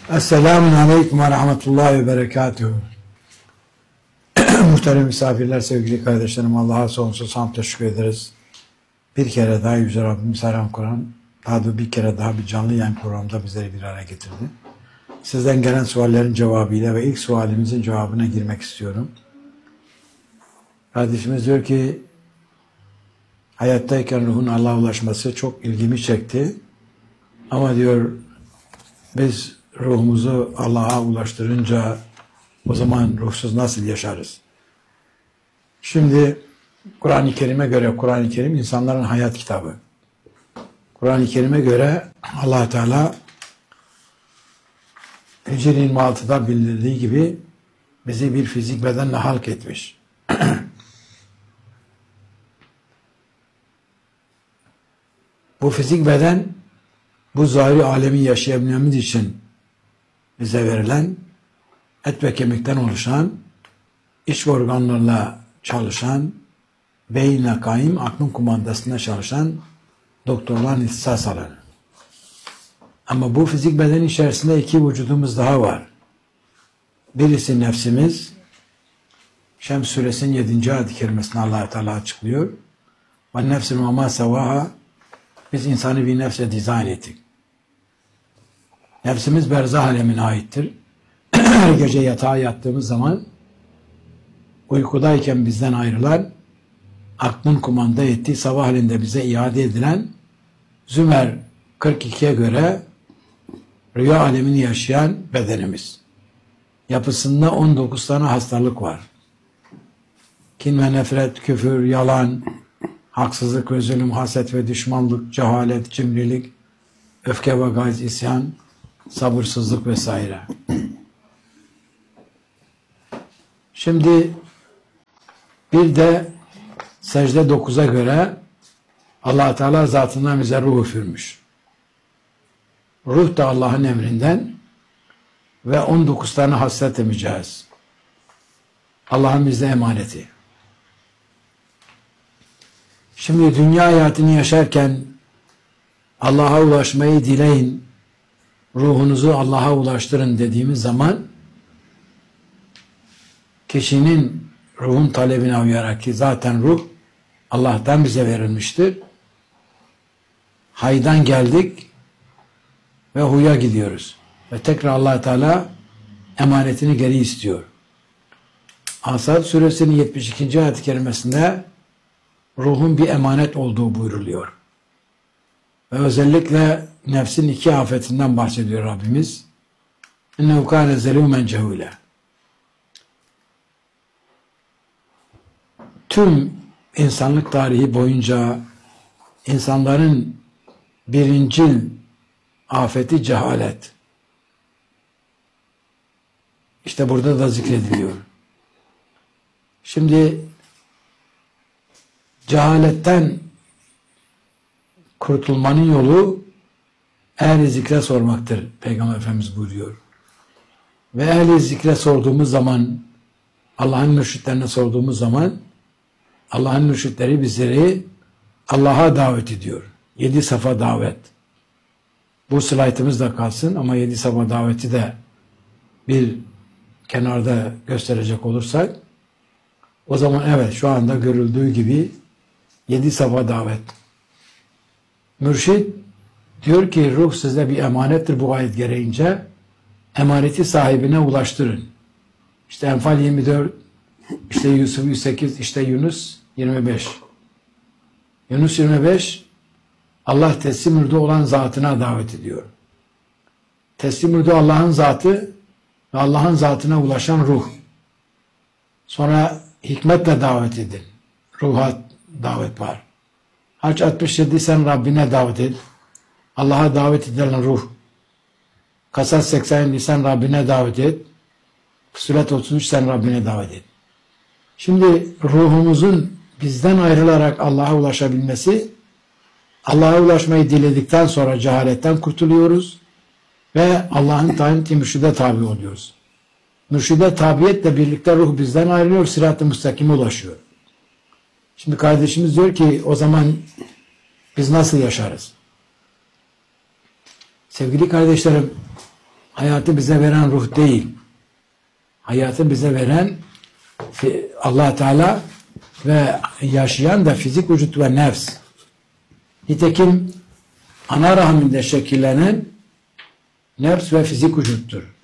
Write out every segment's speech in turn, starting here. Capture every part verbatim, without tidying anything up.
Esselamun Aleyküm ve Rahmetullahi ve Berekatuhu. Muhterem misafirler, sevgili kardeşlerim, Allah'a sonsuz hamd teşekkür ederiz. Bir kere daha Yüce Rabbimiz selam Kur'an, daha da bir kere daha bir canlı yayın programında bizleri bir araya getirdi. Sizden gelen suallerin cevabıyla ve ilk sualimizin cevabına girmek istiyorum. Kardeşimiz diyor ki, hayattayken ruhun Allah'a ulaşması çok ilgimi çekti. Ama diyor, biz ruhumuzu Allah'a ulaştırınca o zaman ruhsuz nasıl yaşarız? Şimdi Kur'an-ı Kerim'e göre, Kur'an-ı Kerim insanların hayat kitabı. Kur'an-ı Kerim'e göre Allah Teala Hicr yirmi altıda bildirdiği gibi bizi bir fizik bedenle halk etmiş. Bu fizik beden, bu zahiri alemi yaşayabilmemiz için bize verilen, et ve kemikten oluşan, iç organlarla çalışan, beyinle kaim, aklın kumandasında çalışan doktorların ihtisas alanı. Ama bu fizik beden içerisinde iki vücudumuz daha var. Birisi nefsimiz, Şems suresinin yedinci ayet-i kerimesinde Allah-u Teala açıklıyor. Ve nefsin ve ma sevaha, biz insanı bir nefse dizayn ettik. Nefsimiz berzah alemine aittir. Her gece yatağa yattığımız zaman uykudayken bizden ayrılan, aklın kumanda ettiği, sabah halinde bize iade edilen, Zümer kırk ikiye göre rüya alemini yaşayan bedenimiz. Yapısında on dokuz tane hastalık var. Kin ve nefret, küfür, yalan, haksızlık ve zulüm, haset ve düşmanlık, cehalet, cimrilik, öfke ve gayz, isyan, sabırsızlık vesaire. Şimdi bir de secde dokuza göre Allah Teala zatından bize ruh üfürmüş. Ruh da Allah'ın emrinden ve on dokuz tane hasret emeceğiz. Allah'ın bize emaneti. Şimdi dünya hayatını yaşarken Allah'a ulaşmayı dileyin, ruhunuzu Allah'a ulaştırın dediğimiz zaman kişinin ruhun talebine uyarak, ki zaten ruh Allah'tan bize verilmiştir. Haydan geldik ve huya gidiyoruz. Ve tekrar Allah Teala emanetini geri istiyor. Asad suresinin yetmiş ikinci ayet-i kerimesinde ruhun bir emanet olduğu buyruluyor. Ve özellikle nefsin iki afetinden bahsediyor Rabbimiz. İnnehu kâne zelûmen cehûle. Tüm insanlık tarihi boyunca insanların birincil afeti cehalet. İşte burada da zikrediliyor. Şimdi cehaletten kurtulmanın yolu ehli zikre sormaktır. Peygamber Efendimiz buyuruyor. Ve ehli zikre sorduğumuz zaman, Allah'ın mürşitlerine sorduğumuz zaman Allah'ın mürşitleri bizleri Allah'a davet ediyor. Yedi safa davet. Bu slaytımız da kalsın ama yedi safa daveti de bir kenarda gösterecek olursak o zaman evet, şu anda görüldüğü gibi yedi safa davet. Mürşid diyor ki ruh size bir emanettir bu ayet gereğince, emaneti sahibine ulaştırın. İşte Enfal yirmi dört, işte Yusuf yüz sekiz, işte Yunus yirmi beş. Yunus yirmi beş, Allah teslim ürde olan zatına davet ediyor. Teslim ürde Allah'ın zatı ve Allah'ın zatına ulaşan ruh. Sonra hikmetle davet edin. Ruha davet var. Hac altmış yedi, sen Rabbine davet et. Allah'a davet edilen ruh. Kasas seksen, sen Rabbine davet et. Fussilet otuz üç, sen Rabbine davet et. Şimdi ruhumuzun bizden ayrılarak Allah'a ulaşabilmesi, Allah'a ulaşmayı diledikten sonra cehaletten kurtuluyoruz ve Allah'ın tayin ettiği mürşide tabi oluyoruz. Mürşide tabiyetle birlikte ruh bizden ayrılıyor, sırat-ı müstakime ulaşıyor. Şimdi kardeşimiz diyor ki o zaman biz nasıl yaşarız? Sevgili kardeşlerim, hayatı bize veren ruh değil. Hayatı bize veren Allah Teala ve yaşayan da fizik vücut ve nefs. Nitekim ana rahminde şekillenen nefs ve fizik vücuttur.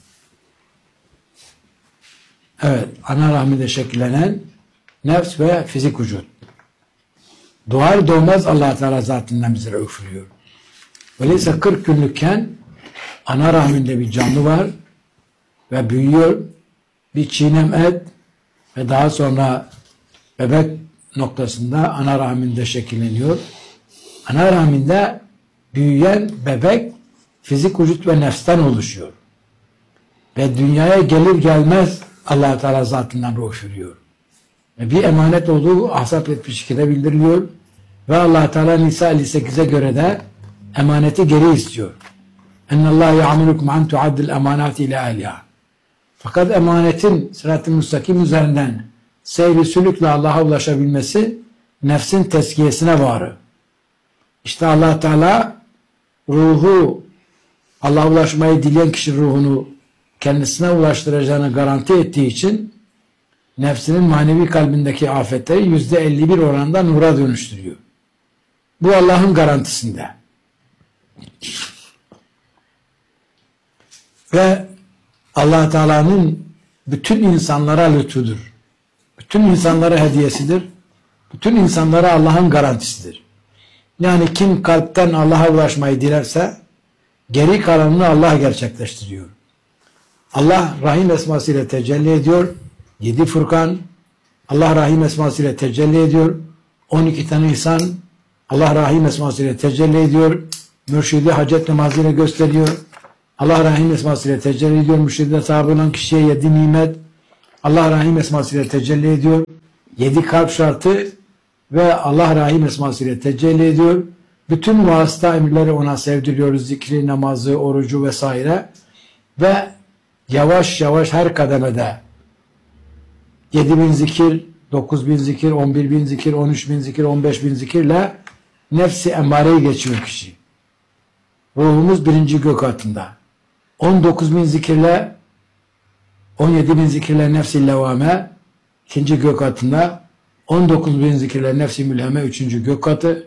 Evet, ana rahminde şekillenen nefs ve fizik vücut. Doğar doğmaz Allah Teala zatından bize üfürüyor. Öyleyse kırk günlükken ana rahminde bir canlı var ve büyüyor. Bir çiğnem et ve daha sonra bebek noktasında ana rahminde şekilleniyor. Ana rahminde büyüyen bebek fizik vücut ve nefsten oluşuyor. Ve dünyaya gelir gelmez Allah Teala zatından ruh üfürüyor. Ve bir emanet olduğu Ahzab yetmiş ikide bildiriliyor. Ve Allah Teala Nisa elli sekize göre de emaneti geri istiyor. Ennallâhu ya'murukum an tu'addil emanati ile ahliha. Fakat emanetin sırat-ı müstakim üzerinden seyri sülükle Allah'a ulaşabilmesi nefsin tezkiyesine bağlı. İşte Allah Teala ruhu, Allah'a ulaşmayı dileyen kişi ruhunu kendisine ulaştıracağını garanti ettiği için nefsinin manevi kalbindeki afetleri yüzde elli bir oranda nura dönüştürüyor. Bu Allah'ın garantisinde. Ve Allah Teala'nın bütün insanlara lütfudur. Bütün insanlara hediyesidir. Bütün insanlara Allah'ın garantisidir. Yani kim kalpten Allah'a ulaşmayı dilerse geri kalanını Allah gerçekleştiriyor. Allah Rahim esmasıyla tecelli ediyor. Yedi Furkan. Allah Rahim esmasıyla tecelli ediyor. On iki tane ihsan. Allah Rahim esmasıyla tecelli ediyor. Mürşidi hacet namazıyla gösteriyor. Allah Rahim esmasıyla tecelli ediyor. Mürşidine tabi olan kişiye yedi nimet. Allah Rahim esmasıyla tecelli ediyor. Yedi kalp şartı ve Allah Rahim esmasıyla tecelli ediyor. Bütün vasıta emirleri ona sevdiriyoruz. Zikri, namazı, orucu vesaire. Ve yavaş yavaş her kademede yedi bin zikir, dokuz bin zikir, on bir bin zikir, on üç bin zikir, on beş bin zikirle nefsi emmareyi geçiyor kişi. Ruhumuz birinci gök altında. on dokuz bin zikirle on yedi bin zikirle nefsi levame ikinci gök altında. on dokuz bin zikirle nefsi mülheme üçüncü gök katı.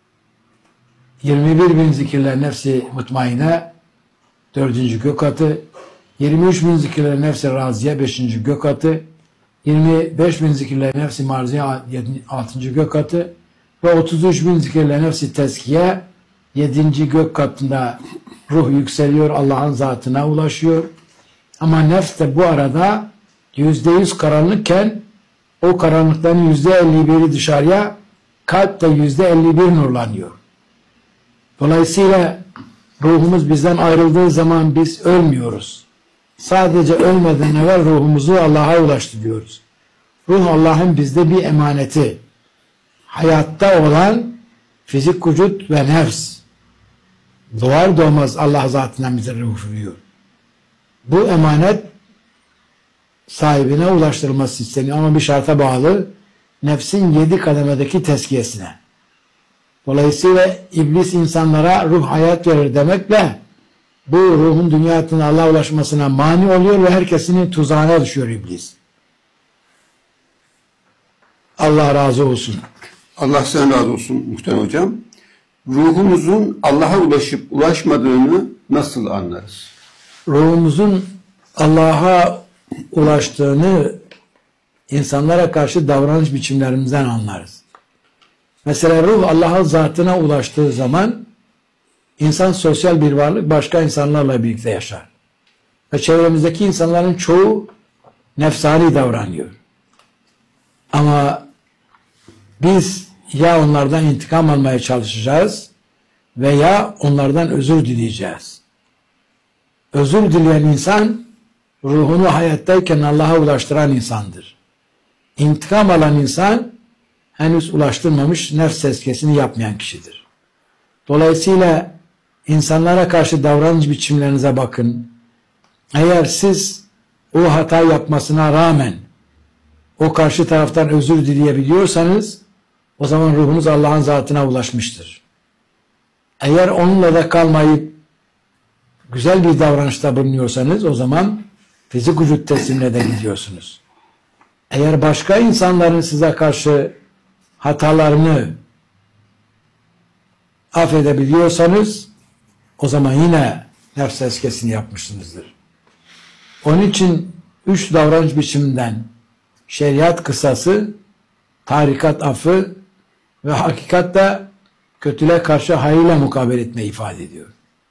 yirmi bir bin zikirle nefsi mutmaine dördüncü gök katı. yirmi üç bin zikirle nefsi raziye beşinci gök katı. yirmi beş bin zikirle nefsi marziye altıncı gök katı. Ve otuz üç bin zikirle nefsi tezkiye yedinci gök katında ruh yükseliyor, Allah'ın zatına ulaşıyor. Ama nefs de bu arada yüzde yüz karanlıkken o karanlıkların yüzde elli biri dışarıya, kalp de yüzde elli bir nurlanıyor. Dolayısıyla ruhumuz bizden ayrıldığı zaman biz ölmüyoruz. Sadece ölmeden evvel ruhumuzu Allah'a ulaştırıyoruz. Ruh Allah'ın bizde bir emaneti. Hayatta olan fizik vücut ve nefs. Doğar doğmaz Allah zatından bize ruh veriyor. Bu emanet sahibine ulaştırılması isteniyor ama bir şarta bağlı. Nefsin yedi kademedeki tezkiyesine. Dolayısıyla iblis insanlara ruh hayat verir demekle bu ruhun dünyasının Allah'a ulaşmasına mani oluyor ve herkesinin tuzağına düşüyor iblis. Allah razı olsun. Allah sen razı olsun muhterem hocam. Ruhumuzun Allah'a ulaşıp ulaşmadığını nasıl anlarız? Ruhumuzun Allah'a ulaştığını insanlara karşı davranış biçimlerimizden anlarız. Mesela ruh Allah'ın zatına ulaştığı zaman insan sosyal bir varlık, başka insanlarla birlikte yaşar. Ve çevremizdeki insanların çoğu nefsani davranıyor. Ama biz ya onlardan intikam almaya çalışacağız veya onlardan özür dileyeceğiz. Özür dileyen insan ruhunu hayattayken Allah'a ulaştıran insandır. İntikam alan insan henüz ulaştırmamış, nefs tezkiyesini yapmayan kişidir. Dolayısıyla insanlara karşı davranış biçimlerinize bakın. Eğer siz o hata yapmasına rağmen o karşı taraftan özür dileyebiliyorsanız o zaman ruhunuz Allah'ın zatına ulaşmıştır. Eğer onunla da kalmayıp güzel bir davranışta bulunuyorsanız o zaman fizik vücut teslimine de gidiyorsunuz. Eğer başka insanların size karşı hatalarını affedebiliyorsanız o zaman yine nefs tezkiyesini yapmışsınızdır. Onun için üç davranış biçiminden şeriat kısası, tarikat affı ve hakikat da kötülüğe karşı hayırla mukabele etmeyi ifade ediyor.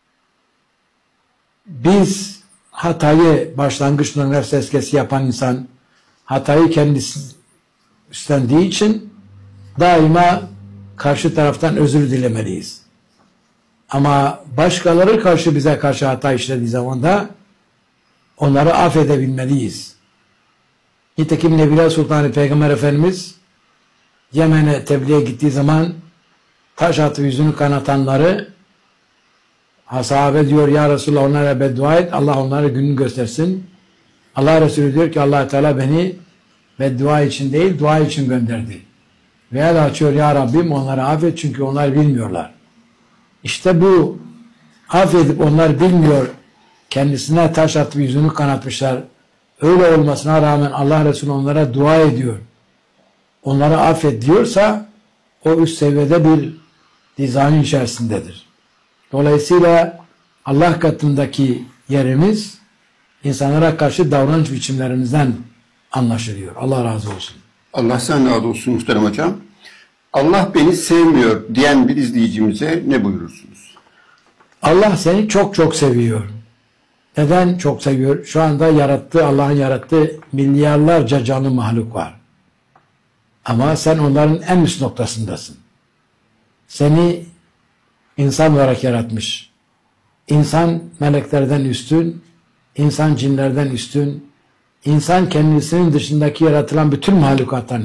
Biz hatayı başlangıçta nefs tezkiyesi yapan insan hatayı kendisi üstlendiği için daima karşı taraftan özür dilemeliyiz. Ama başkaları karşı bize karşı hata işlediği zaman da onları affedebilmeliyiz. Nitekim Nebiler Sultanı Peygamber Efendimiz Yemen'e tebliğe gittiği zaman taş atıp yüzünü kanatanları sahabe diyor ya Resulallah onlara beddua et Allah onlara gününü göstersin. Allah Resulü diyor ki Allah Teala beni beddua için değil dua için gönderdi. Veya da açıyor ya Rabbim onları affet çünkü onlar bilmiyorlar. İşte bu affedip onlar bilmiyor kendisine taş atıp yüzünü kanatmışlar. Öyle olmasına rağmen Allah Resulü onlara dua ediyor. Onları affet diyorsa o üst seviyede bir dizayn içerisindedir. Dolayısıyla Allah katındaki yerimiz insanlara karşı davranış biçimlerimizden anlaşılıyor. Allah razı olsun. Allah sen razı olsun muhterem hocam. Allah beni sevmiyor diyen bir izleyicimize ne buyurursunuz? Allah seni çok çok seviyor. Neden çok seviyor? Şu anda yarattığı, Allah'ın yarattığı milyarlarca canlı mahluk var. Ama sen onların en üst noktasındasın. Seni insan olarak yaratmış. İnsan meleklerden üstün, insan cinlerden üstün, insan kendisinin dışındaki yaratılan bütün mahlukattan